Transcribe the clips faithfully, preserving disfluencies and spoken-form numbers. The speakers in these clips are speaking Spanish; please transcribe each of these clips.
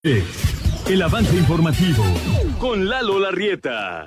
El avance informativo con Lalo Larrieta.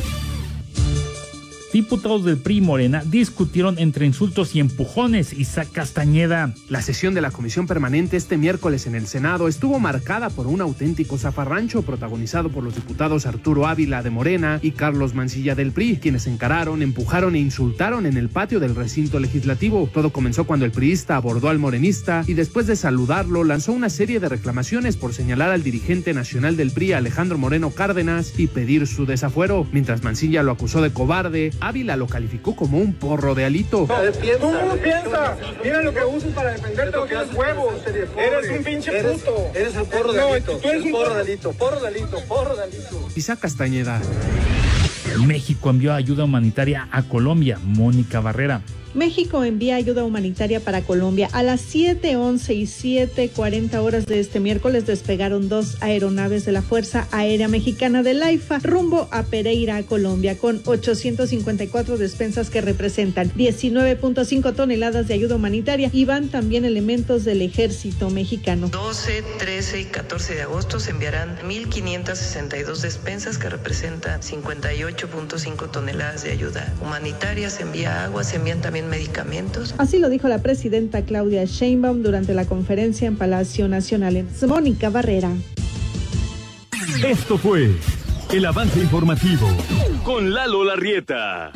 Diputados del P R I y Morena discutieron entre insultos y empujones. Isaac Castañeda. La sesión de la comisión permanente este miércoles en el Senado estuvo marcada por un auténtico zafarrancho protagonizado por los diputados Arturo Ávila de Morena y Carlos Mancilla del P R I, quienes encararon, empujaron e insultaron en el patio del recinto legislativo. Todo comenzó cuando el priista abordó al morenista y después de saludarlo lanzó una serie de reclamaciones por señalar al dirigente nacional del P R I, Alejandro Moreno Cárdenas, y pedir su desafuero. Mientras Mancilla lo acusó de cobarde, Ávila lo calificó como un porro de Alito. No, ¿Tú no piensas? Mira lo que usas para defenderte, no tienes huevos. Eres un pinche eres, puto. Eres el porro de no, Alito. Tú eres un porro de Alito, porro de Alito, porro de Alito. Isaac Castañeda. México envió ayuda humanitaria a Colombia. Mónica Barrera. México envía ayuda humanitaria para Colombia. A las siete once y siete cuarenta horas de este miércoles despegaron dos aeronaves de la Fuerza Aérea Mexicana del AIFA rumbo a Pereira, Colombia, con ochocientos cincuenta y cuatro despensas que representan diecinueve punto cinco toneladas de ayuda humanitaria, y van también elementos del ejército mexicano. doce, trece y catorce de agosto se enviarán mil quinientas sesenta y dos despensas que representan cincuenta y ocho punto cinco toneladas de ayuda humanitaria. Se envía agua, se envían también medicamentos. Así lo dijo la presidenta Claudia Sheinbaum durante la conferencia en Palacio Nacional. Mónica Barrera. Esto fue el avance informativo con Lalo Larrieta.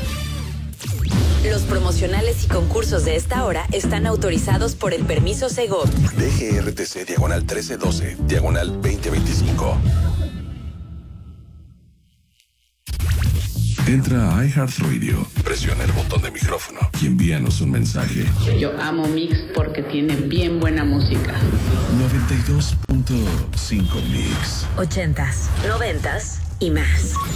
Los promocionales y concursos de esta hora están autorizados por el permiso Segov. D G R T C diagonal trece doce, diagonal veinte veinticinco. Entra a iHeartRadio, presiona el botón de micrófono y envíanos un mensaje. Yo amo Mix porque tiene bien buena música. noventa y dos punto cinco Mix. Ochentas, noventas y más.